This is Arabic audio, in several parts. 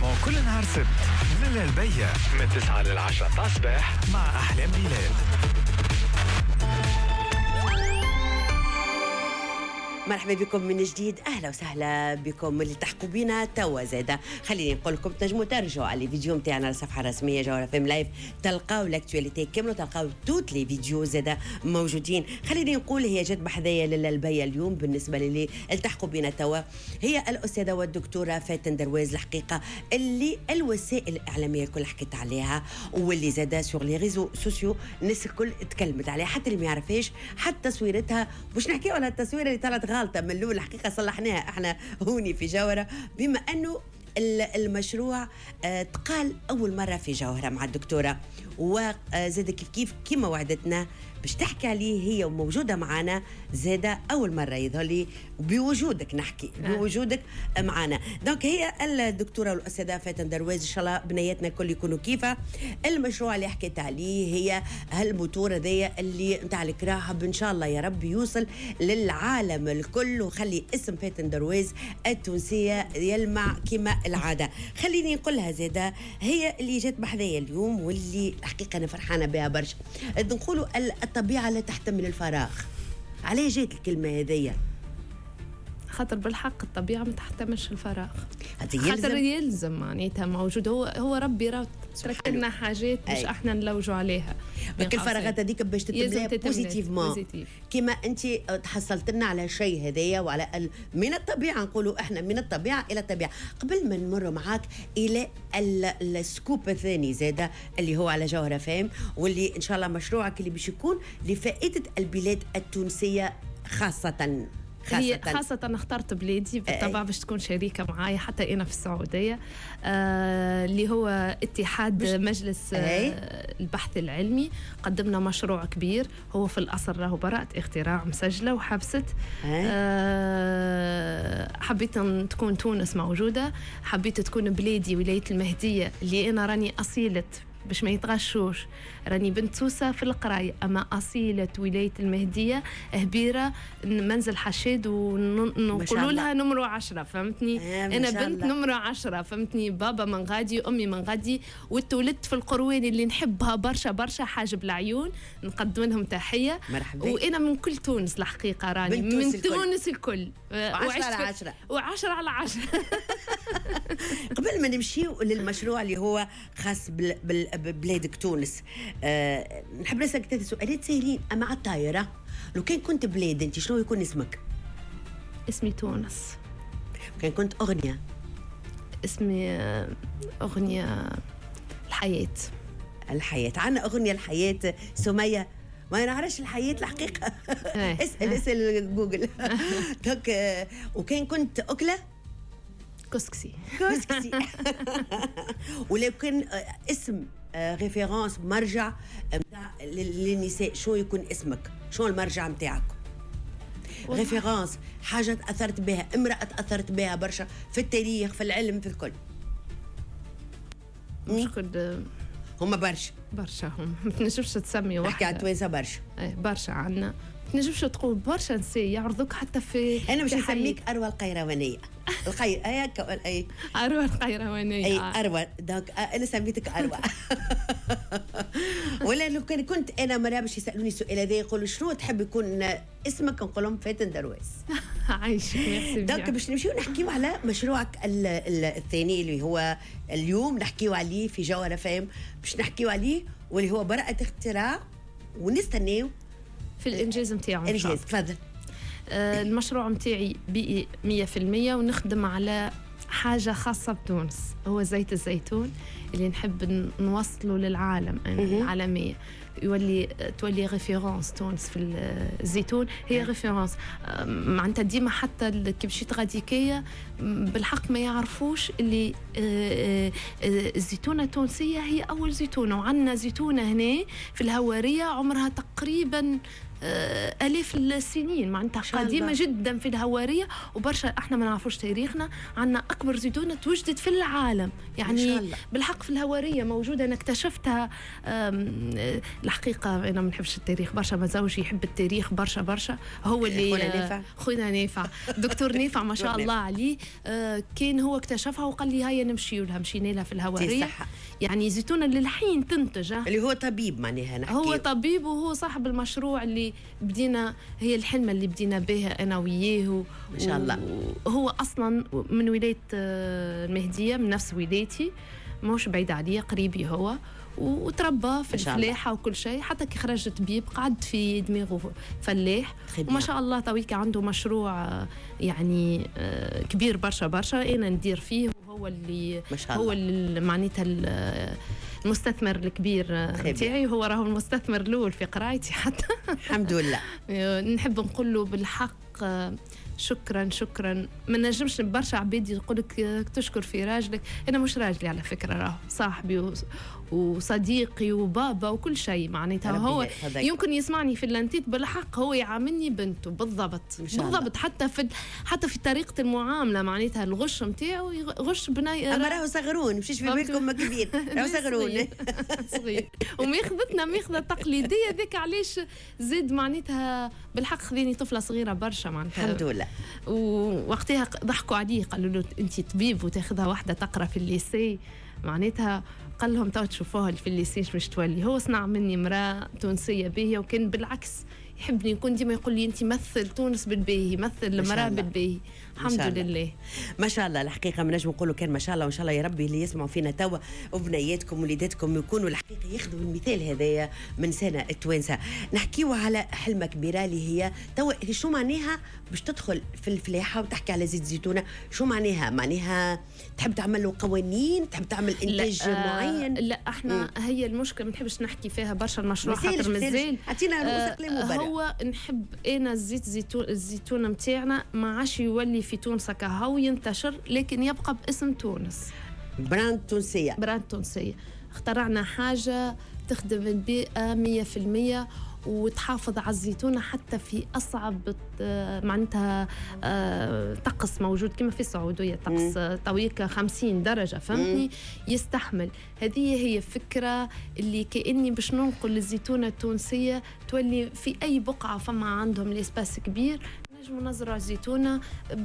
اسمعوا كل نهار سبت من البيع من 9 ل 10 تاع الصباح مع أحلام بلال. مرحبا بكم من جديد، اهلا وسهلا بكم اللي تحكوا بينا توا زاده. خليني نقول لكم تنجموا ترجعوا على الفيديو نتاعنا على الصفحه الرسميه جوهره فيم لايف، تلقاو الاكtualité كامله، تلقاو توت لي فيديو زاده موجودين. خليني نقول هي جت بحذايا للبيا اليوم بالنسبه للي التحقوا بينا توا، هي الاستاذه والدكتوره فاتن درويز. الحقيقه اللي الوسائل الاعلاميه الكل حكت عليها، واللي زاده سور لي ريزو سوسيو الناس الكل تكلمت عليها، حتى اللي ما يعرفهاش. حتى تصويرتها باش نحكيو على التصويره اللي طلعت غلطة من الأول، الحقيقة صلحناها احنا هوني في جوهرة، بما أنه المشروع تقال أول مرة في جوهرة مع الدكتورة، وزاد كيف كما وعدتنا باش تحكي عليه هي وموجودة معنا زادة أول مرة يظهر لي بوجودك، نحكي بوجودك معنا. دونك هي الدكتورة والأستاذة فاتن درويز، إن شاء الله بنياتنا الكل يكونوا كيفها. المشروع اللي حكيت عليه هي هالموتور هذايا اللي نتاع الكراهب، إن شاء الله يا رب يوصل للعالم الكل، وخلي اسم فاتن درويز التونسية يلمع كما العادة. خليني نقولها زادة هي اللي جات بحذايا اليوم، واللي الحقيقة أنا فرحانة بها برشا. نقولوا الطبيعة لا تحتمل الفراغ. عليه جات الكلمة هذية؟ خاطر بالحق الطبيعة ما تحتملش الفراغ، خاطر يلزم معناتها موجود. هو ربي راه ترك لنا حاجات مش احنا نلوجوا عليها. كل الفراغات هذيك باش تتملى بوزيتيفمون، كما انت تحصلت لنا على شيء هدايا، وعلى من الطبيعه. نقولوا احنا من الطبيعه الى الطبيعه. قبل ما نمر معاك الى السكوب الثاني زاده اللي هو على جوهره فام، واللي ان شاء الله مشروعك اللي باش يكون لفائده البلاد التونسيه خاصه. خاصة أنا اخترت بلادي بالطبع باش تكون شريكة معايا حتى أنا في السعودية، اللي هو اتحاد مجلس البحث العلمي. قدمنا مشروع كبير، هو في الأصل راهو براءة اختراع مسجلة وحبست. حبيت أن تكون تونس موجودة، حبيت تكون بلادي ولاية المهدية اللي أنا راني أصيلة باش ما يتغشوش، راني بنت سوسة في القراية، أما أصيلة ولاية المهدية هبيرة منزل حشاد، ونقولوا لها نمرو 10. فهمتني؟ أنا بنت نمرو 10. فهمتني؟ بابا من غادي، أمي من غادي، وتولدت في القروين اللي نحبها برشا برشا، حاجب العيون، نقدم لهم تحية. مرحبا. وأنا من كل تونس الحقيقة، راني من تونس الكل، 10 على 10 و10 على 10. قبل ما نمشيو للمشروع اللي هو خاص ببلادك تونس، نحب نسألك 3 سؤالات سهلين. أما على الطايرة، لو كان كنت بلاد أنت شنو يكون اسمك؟ اسمي تونس. كان كنت أغنية؟ اسمي أغنية الحياة. عنا أغنية الحياة سمية، ما نعرفش الحياة الحقيقة. اسأل جوجل. وكان كنت أكلة؟ كسكسي. ولو كان اسم ريفيرانس مرجع للنساء، شو يكون اسمك؟ شو المرجع متاعك؟ ريفيرانس، حاجة تأثرت بها، امرأة تأثرت بها برشا في التاريخ، في العلم، في الكل. مش كل هما برشا هم ما تنجمش تسمي واحدة. نحكي على التوانسة برشا. برشا عنا، ما تنجمش تقول برشا نساء يعرضوك حتى في. أنا مش نسميك أروى القيروانية. أروى القيروانية. أي أروى، دونك أنا سميتك أروى. ولا لو كنت أنا مرة باش يسألوني السؤال هذا، يقولوا شنو تحب يكون اسمك؟ نقول لهم فاتن درويز. عايشك. دونك باش نمشيو نحكيو على مشروعك الثاني اللي هو اليوم نحكيو عليه في جوهرة فام، باش نحكيو عليه واللي هو براءة اختراع، ونستناو في الإنجاز متاعه. إنجاز، تفضل. المشروع متاعي بيئي 100%، ونخدم على حاجة خاصة بتونس، هو زيت الزيتون اللي نحب نوصله للعالم العالمية، تولي ريفيرونس تونس في الزيتون. هي ريفيرونس معناتها ديما، حتى كي مشيت غاديكية بالحق ما يعرفوش اللي الزيتونة التونسية هي أول زيتونة، وعندنا زيتونة هنا في الهوارية عمرها تقريبا آلاف السنين، معناتها قديمة جدا في الهوارية، وبرشا احنا ما نعرفوش تاريخنا. عندنا أكبر زيتونة توجدت في العالم يعني بالحق في الهوارية موجودة. أنا اكتشفتها الحقيقة أنا ما نحبش التاريخ برشا، ما زوجي يحب التاريخ برشا. هو اللي خونا نافع دكتور نافع ما شاء الله عليه، كان هو اكتشفها وقال لي هيا نمشيو لها. مشينا لها في الهوارية يعني زيتونة للحين تنتج. اللي هو طبيب معناها نحكي، هو طبيب وهو صاحب المشروع اللي بدينا، هي الحلمة اللي بدينا بها أنا وياه ما شاء الله. هو أصلا من ولاية المهدية، من نفس ولايتي، مش بعيد عليا، قريبي هو، وتربى في الفلاحة وكل شيء. حتى كي خرج طبيب قعد في دماغه فلاح، وما شاء الله تويك عنده مشروع يعني كبير برشا أنا ندير فيه، وهو اللي هو اللي معناتها المستثمر الكبير تاعي، وهو راهو المستثمر الأول في قرايتي حتى. الحمد لله. نحب نقول له بالحق شكرا. ما نجمش برشا عباد يقول لك تشكر في راجلك. انا مش راجلي على فكره، راهو صاحبي وصديقي وبابا وكل شيء معناتها. هو يمكن يسمعني في اللانتيت بالحق هو يعاملني بنته بالضبط حتى في طريقه المعامله معناتها. الغش نتاعو غش بناي، اما راهو صغرون مشيش في بالكم كبير، راهو صغرون صغير وماخذتنا ماخذه تقليديه ذيك. علاش زاد معناتها بالحق خذيني طفله صغيره برشا معناتها الحمد لله. ووقتها ضحكوا عليه قالوا له انت طبيب وتاخذها واحده تقرا في الليسي معناتها. قال لهم تو تشوفوها في الليسي مش تولي. هو صنع مني امراه تونسيه باهيه، وكان بالعكس يحبني، يكون ديما يقول لي انت مثل تونس بالباهي، مثل المراه بالباهي. الحمد لله ما شاء الله. الحقيقه ما نجم نقولوا كان ما شاء الله، وان شاء الله يا ربي اللي يسمعوا فينا توا وبنياتكم وليداتكم يكونوا الحقيقه ياخذوا المثال هذايا من سنه التوانسه. نحكيو على حلمه كبيره اللي هي توا شو معناها باش تدخل في الفلاحه وتحكي على زيت زيتونه. شو معناها تحب تعمل له قوانين، تحب تعمل انتاج معين؟ لا احنا هي المشكله ما نحبش نحكي فيها برشا المشروع خاطر مازال عطينا رؤوس كلام مبارك. هو نحب انا الزيتون نتاعنا ما عادش يولي في تونس كهو ينتشر، لكن يبقى باسم تونس، براند تونسية. اخترعنا حاجة تخدم البيئة 100% وتحافظ على الزيتونة حتى في أصعب معناتها طقس موجود كما في السعودية، طقس طويكة 50 درجة فهمتني يستحمل. هذه هي فكرة اللي كأني باش ننقل الزيتونة التونسية تولي في أي بقعة فما عندهم الاسباس كبير نجم نزرع الزيتونة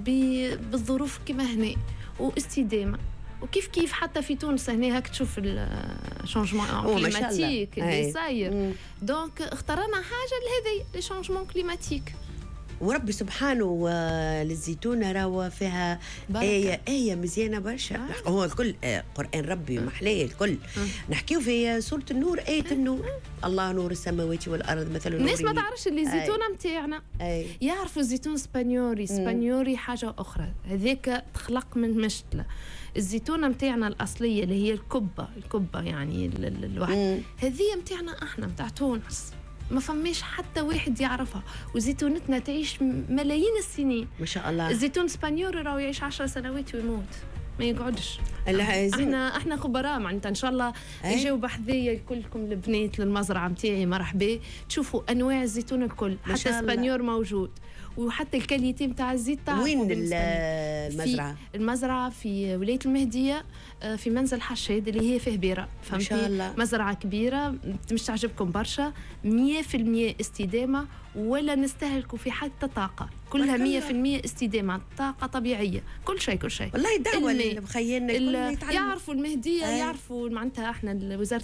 بالظروف كما هنا واستدامة. وكيف حتى في تونس هنا هاك تشوف الشونجمون كليماتيك اللي صاير. دونك اخترنا حاجه لهذه الشونجمون كليماتيك. وربي سبحانه للزيتونه راهو فيها آية مزيانه برشا. هو الكل قرآن ربي محلاه الكل. نحكيو في سورة النور، آية النور، الله نور السماوات والأرض مثل نور. الناس ما تعرفش اللي الزيتونه نتاعنا يعرفوا الزيتون سبانيوري حاجه اخرى، هذاك تخلق من مشتله. الزيتونه نتاعنا الاصليه اللي هي الكبه يعني الواحد، هذه نتاعنا احنا نتاع تونس، ما فماش حتى واحد يعرفها، وزيتونتنا تعيش ملايين السنين ما شاء الله. الزيتون سبانيوري راهو يعيش 10 سنوات ويموت ما يقعدش. احنا خبراء معناتها ان شاء الله يجيو بحذية كلكم البنات للمزرعه نتاعي مرحبا، تشوفوا انواع الزيتون الكل حتى سبانيور موجود، وحتى الكاليتي نتاع الزيت تاعو. وين المزرعه؟ المزرعه في ولايه المهديه في منزل حشاد اللي هي في هبيره، فهمتي؟ مزرعه كبيره مش تعجبكم برشا، 100% استدامه ولا نستهلكوا في حتى طاقه، كلها 100% استدامه، طاقه طبيعيه، كل شيء والله. دعوه للمخيلنا يعرفوا المهديه يعرفوا معناتها احنا وزاره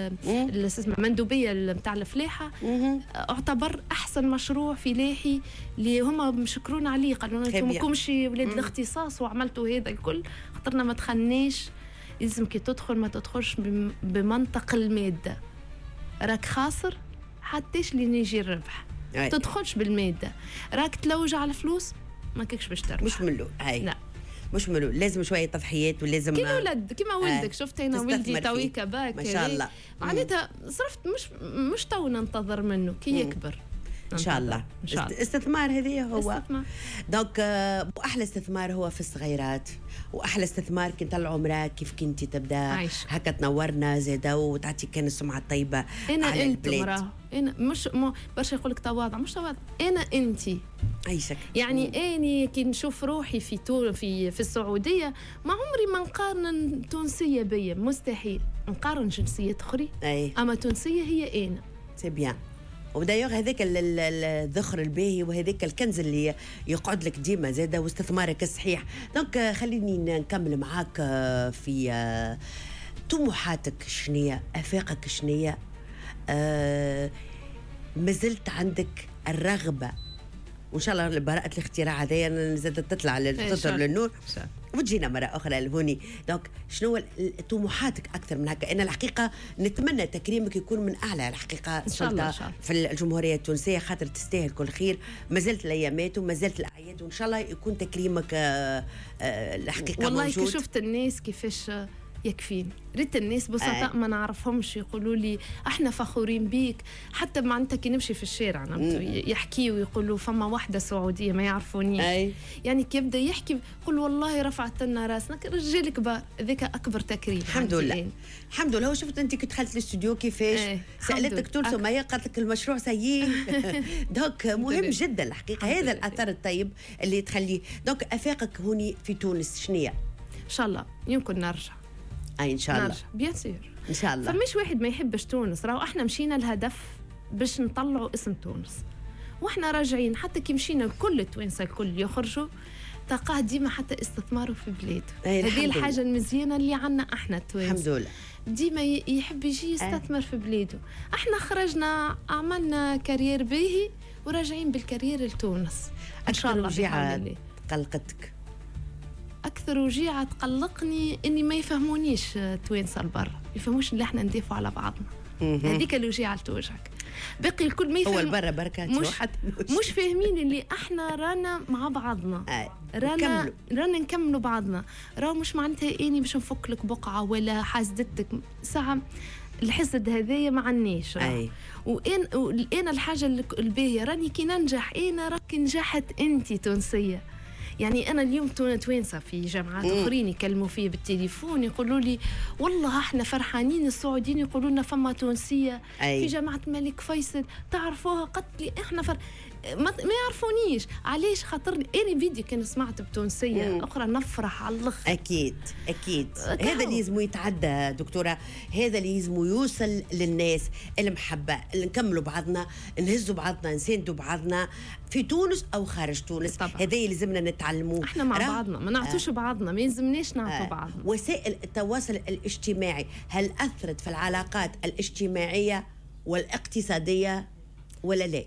المندوبيه نتاع الفلاحه اعتبر احسن مشروع فلاحي اللي هما مشكرون عليه، قالوا انتم ماكمش ولاد الاختصاص وعملتوا هذا الكل، خاطرنا ما دخلناش. لازم كي تدخل ما تدخلش بمنطق الماده، راك خاسر حتىش اللي يجي الربح. تدخلش بالماده، راك تلوج على فلوس ما كيكش باش تربح. مش ملو لا مش ملو، لازم شويه تضحيات ولازم كيما ولدك. شفت انا ولدي تويكا باك ما شاء الله معناتها صرفت مش تو ننتظر منه كي يكبر ان شاء الله. إن شاء الله. استثمار هذه هو استثمار. دونك واحلى استثمار هو في الصغيرات، واحلى استثمار كي نطلعوا مراه كيف كنتي تبدا عايش. هكا تنورنا زاده وتعطي كان السمعه الطيبه انا على انت البلاد. مراه انا مش برشا يقول لك تواضع، مش تواضع، انا انت عيشك يعني اني كي نشوف روحي في السعوديه ما عمري ما نقارن تونسيه بيا، مستحيل نقارن جنسيات اخرى، اي اما تونسيه هي انا. سي بيان. ودايوغ هذاك الذخر الباهي وهذاك الكنز اللي يقعد لك ديما زاده واستثمارك الصحيح. دونك خليني نكمل معاك في طموحاتك شنية، افاقك شنية، مازلت عندك الرغبه وان شاء الله براءة الاختراع هذايا زادت تطلع تظهر للنور وتجينا مرة أخرى لهوني. دونك شنو طموحاتك أكثر من هكا؟ أنا الحقيقة نتمنى تكريمك يكون من أعلى الحقيقة إن شاء الله في الجمهورية التونسية، خاطر تستاهل كل خير. ما زالت الأيامات وما زالت الأعياد وإن شاء الله يكون تكريمك الحقيقة والله موجود. كي شفت الناس كيفاش يكفيني، ريت الناس بسطاء ما نعرفهمش يقولوا لي احنا فخورين بيك. حتى معناتها كي نمشي في الشارع يحكي ويقولوا فما واحده سعوديه ما يعرفونيش، يعني كي يبدا يحكي يقول والله رفعت لنا راسنا رجال كبار، ذاك اكبر تكريم. الحمد لله الحمد لله. شفت انت كي دخلت الاستوديو كيفاش سالتك تونس وما قالت لك المشروع سيء. دونك مهم جدا الحقيقه هذا الاثر الطيب اللي تخليه. دونك افاقك هوني في تونس شنية؟ ان شاء الله يمكن نرجع. اي ان شاء الله نرجع بيان سور ان شاء الله. فمش واحد ما يحبش تونس، راهو احنا مشينا الهدف باش نطلعوا اسم تونس، واحنا راجعين حتى كي مشينا كل التوانسه الكل يخرجوا تلقاه ديما حتى استثماره في بلاده. هذه الحاجه المزيانه اللي عندنا احنا التوانسه، الحمد لله. ديما يحب يجي يستثمر في بلاده. احنا خرجنا عملنا كارير باهي وراجعين بالكارير لتونس ان شاء الله. وجيعة قلقتك؟ أكثر وجيعة تقلقني إني ما يفهمونيش توانسة البر، يفهموش إن إحنا ندافعوا على بعضنا. هذيك الوجيعة اللي توجعك. باقي الكل ما يفهم. هو البر بركة مش فاهمين اللي إحنا رانا مع بعضنا، رانا نكملوا بعضنا. راهو مش معناتها إني باش نفك لك بقعة ولا حاسدتك ساعة. الحسد هذايا ما عناش. وأنا الحاجة الباهية راني كي ننجح أنا راكي نجحت أنت تونسية. يعني أنا اليوم توانسة في جامعات أخرين يكلموا فيه بالتليفون يقولوا لي والله احنا فرحانين، السعوديين يقولوا لنا فما تونسية في جامعة الملك فيصل تعرفوها، قلت لي احنا ما يعرفونيش. علاش؟ خاطرني أنا فيديو كان سمعت بتونسية أخرى نفرح على الأخر. أكيد هذا اللي يزمو يتعدى دكتورة، هذا اللي يزمو يوصل للناس المحبة، اللي نكملوا بعضنا، نهزوا بعضنا، نساندوا بعضنا في تونس أو خارج تونس. هذا اللي لازمنا نتعلموه. احنا مع بعضنا ما نعطوش بعضنا، ما يلزمناش نعطوا بعضنا. وسائل التواصل الاجتماعي هل أثرت في العلاقات الاجتماعية والاقتصادية ولا لا؟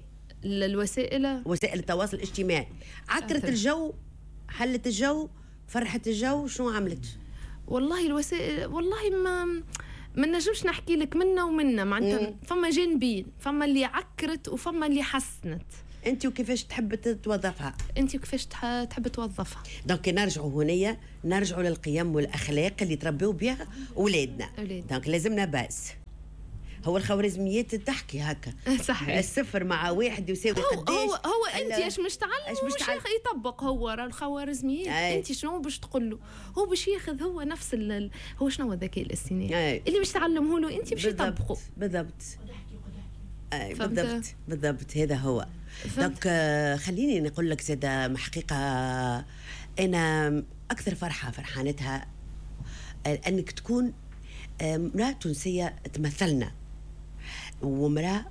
وسائل التواصل الاجتماعي عكرت الجو، حلت الجو، فرحت الجو، شنو عملت؟ والله الوسائل والله ما نجمش نحكي لك منا ومنا، معناتها فما جانبين، فما اللي عكرت وفما اللي حسنت. انت وكيفاش تحب توظفها؟ انت وكيفاش تحب توظفها؟ دونك نرجعوا هنايا، نرجعوا للقيم والاخلاق اللي تربيوا بها اولادنا. دونك لازمنا باس. هو الخوارزميات تحكي هكا صحيح، الصفر مع واحد يساوي قداش. هو انت ايش مش تعلم ومش يطبق هو الخوارزميات. انت شنو باش تقول له؟ هو باش ياخذ هو نفس هو شنو الذكاء الاصطناعي اللي باش تعلمه له انت باش يطبقه بالضبط هذا هو. دونك خليني نقول لك زاده حقيقه انا اكثر فرحانتها انك تكون امراه تونسيه تمثلنا، وامراه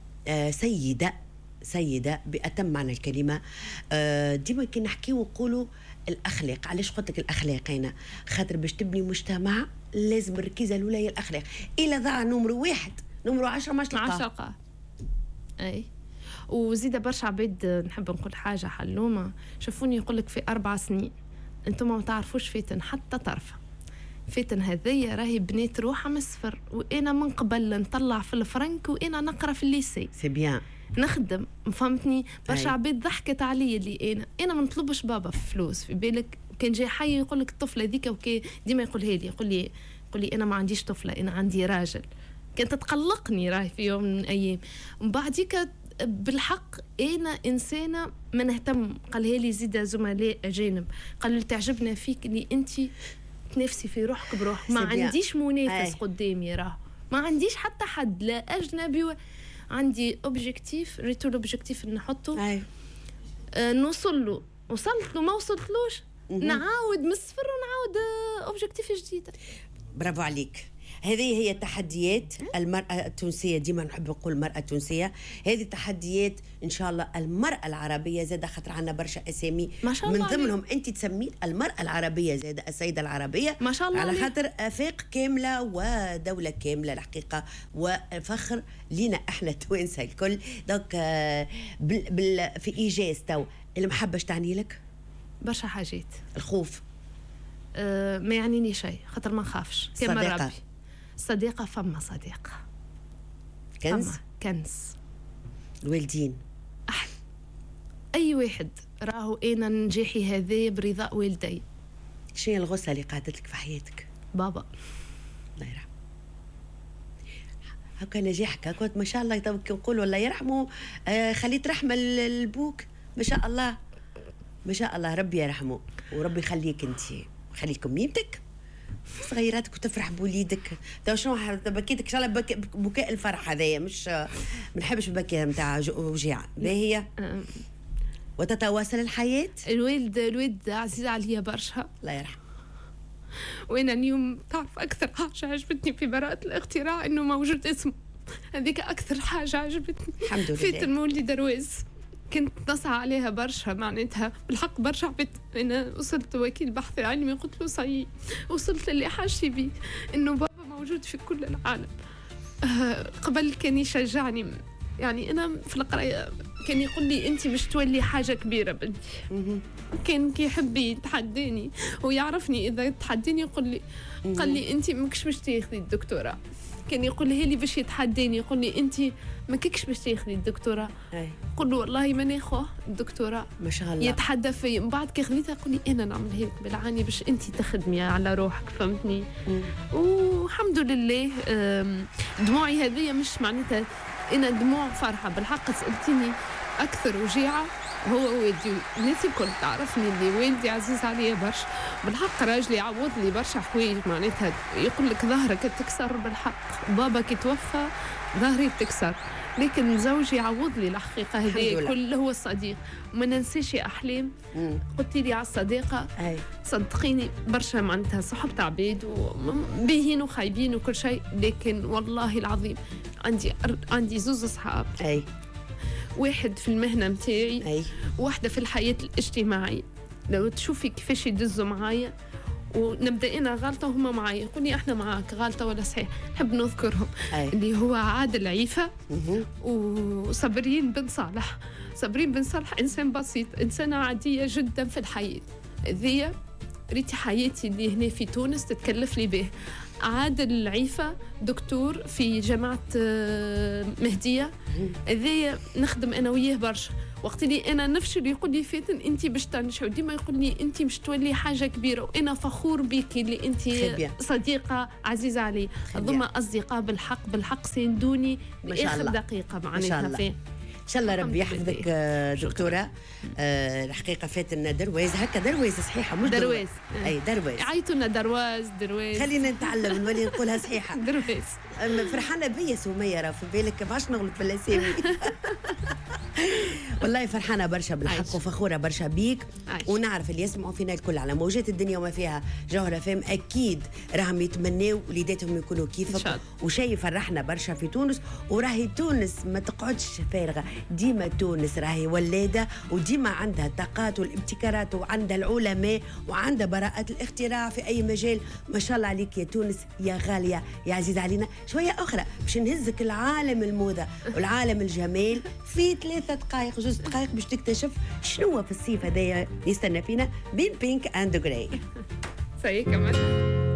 سيده بأتم معنى الكلمه. ديما كي نحكي ونقولوا الاخلاق. علاش قلت لك الاخلاق؟ هنا خاطر باش تبني مجتمع لازم الركيزه الاولى هي الاخلاق. الا ضاع نمرو 1 نمرو 10 ماش تلقاه. اي وزيد برشا عباد نحب نقول حاجه حلومه، شوفوني يقول لك في 4 سنين انتم ما تعرفوش فاتن حتى طرفه. فاتن هذيا راهي بنيت روحها من الصفر، وانا من قبل نطلع في الفرنك وانا نقرا في الليسي. سي بيان نخدم، فهمتني؟ برشا عباد ضحكت علي اللي انا ما نطلبش بابا في فلوس. في بالك كان جاي حي يقول لك الطفله ذيك وكي ديما يقولها لي، يقول لي انا ما عنديش طفله، انا عندي راجل. كانت تقلقني راهي في يوم من الايام. ومن بعديك بالحق أنا إنسانة ما نهتم. قالها لي زيدا زملاء أجانب، قالوا تعجبنا فيك اللي أنت تنافسي في روحك بروحك، ما عنديش منافس قدامي، راه ما عنديش حتى حد لا أجنبي عندي أوبجيكتيف، ريتو الأوبجيكتيف نحطه نوصل له، وصلت له ما وصلتلوش نعاود من الصفر ونعاود أوبجيكتيف جديد. برافو عليك. هذه هي التحديات المرأة التونسية، ديما نحب نقول المرأة التونسية، هذه التحديات إن شاء الله. المرأة العربية زادة خاطر عنا برشا أسامي ما شاء الله من ضمنهم أنت تسميت المرأة العربية، زادة السيدة العربية ما شاء الله على خاطر آفاق كاملة ودولة كاملة الحقيقة، وفخر لينا إحنا توانسة الكل. دونك في إيجاز تو المحبة تعني لك برشا حاجات. الخوف ما يعنيني شيء خاطر ما نخافش كما ربي. صديقة فما صديقة، كنز فما كنز. الوالدين أي واحد راهو أنا نجاحي هذا برضاء والدي. شنو هي الغصة اللي قعدت لك في حياتك؟ بابا الله يرحمه. هكا نجاحك كنت ما شاء الله نقول الله يرحمه. خليت رحمة لبوك ما شاء الله ما شاء الله، ربي يرحمه وربي يخليك انت، خليكم ميمتك صغيراتك وتفرح بوليدك. تو شنو بكيتك ان شاء الله بكاء الفرح هذايا، مش ما نحبش البكاء نتاع وجيعه باهيه. وتتواصل الحياه. الوالد عزيز عليا برشا الله يرحمه. وانا اليوم تعرف اكثر حاجه عجبتني في براءه الاختراع انه موجود اسمه، هذيك اكثر حاجه عجبتني. الحمد لله. فيت المولي درويز كنت نسعى عليها برشا، معناتها بالحق برشا عبت. انا وصلت وكيل بحث علمي قلت له صحيح وصلت اللي حاجتي بيه انه بابا موجود في كل العالم. قبل كان يشجعني، يعني انا في القرايه كان يقول لي انت مش تولي حاجه كبيره بنتي. كان كيحب يتحداني ويعرفني اذا تحداني يقول لي قال لي انت ماكش باش تاخذي الدكتوراه. كان يقولها لي باش يتحداني يقول لي انت ما كيكش باش تاخذي الدكتوراه. قل له والله ما ناخذ الدكتوراه ما شاء الله. يتحدى في من بعد كي خذيتها يقول لي انا نعمل هيك بالعاني باش انت تخدمي على روحك، فهمتني. والحمد لله دموعي هذه مش معناتها انا دموع فرحه، بالحق سالتيني اكثر وجيعه هو والدي. الناس الكل تعرفني اللي والدي عزيز عليا برشا، بالحق راجلي يعوض لي برشا حوايج، معناتها يقول لك ظهرك تكسر، بالحق بابا كي توفى ظهري تكسر، لكن زوجي يعوض لي الحقيقه هذه كل هو الصديق. وما ننساش احلام قلت لي على الصديقه صدقيني برشا معناتها صحبت عباد وباهين وخايبين وكل شيء، لكن والله العظيم عندي زوز اصحاب، واحد في المهنة متاعي وواحدة في الحياة الاجتماعية. لو تشوفي كيفاش يدزوا معايا ونبدا انا غلطه وهما معايا يقول لي احنا معاك غلطه ولا صحيح. نحب نذكرهم اللي هو عادل عيفة وصابرين بن صالح. صابرين بن صالح انسان بسيط، انسانه عاديه جدا في الحياه. ذي ريتي حياتي اللي هنا في تونس تتكلف لي به. عادل عيفة دكتور في جامعة مهدية، ذي نخدم أنا وياه برشا. وقت اللي أنا نفشل يقول لي فاتن أنت باش تنجحي، وديما يقول لي أنت مش تولي حاجة كبيرة، وأنا فخور بك اللي أنت صديقة عزيزة علي. ضم أصدقاء بالحق ساندوني بآخر دقيقة معناتها فيه. إن شاء الله ربي يحفظك دكتورة. الحقيقة فاتن درويز هكا درويز صحيحة مش درويز. أي درويز عيطوا لنا درويز خلينا نتعلم نولي نقولها صحيحة درويز. فرحانة بيا سمية راه في بالك ما عادش نغلط بالأسامي. والله فرحانة برشا بالحق وفخورة برشا بيك. ونعرف اللي يسمعوا فينا الكل على موجات الدنيا وما فيها جوهرة فهم أكيد راهم يتمنوا وليداتهم يكونوا كيفك، وشيء فرحنا برشا في تونس. وراهي تونس ما تقعدش فارغة، ديما تونس راهي ولادة وديما عندها الطاقات والابتكارات وعندها العلماء وعندها براءة الاختراع في أي مجال. ما شاء الله عليك يا تونس يا غالية يا عزيز علينا. شوية أخرى باش نهزك العالم الموضة والعالم الجمال في 3 دقائق 2 دقائق باش تكتشف شنو في الصيف هذايا يستنى فينا بين بينك اند جراي. صحيح كمان.